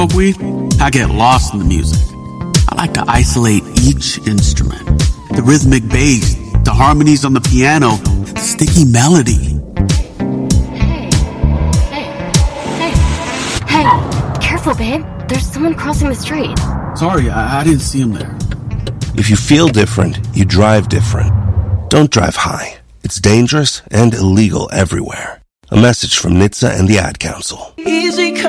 smoke weed, I get lost in the music. I like to isolate each instrument. The rhythmic bass, the harmonies on the piano, the sticky melody. Hey, careful, babe. There's someone crossing the street. Sorry, I didn't see him there. If you feel different, you drive different. Don't drive high. It's dangerous and illegal everywhere. A message from NHTSA and the Ad Council. Easy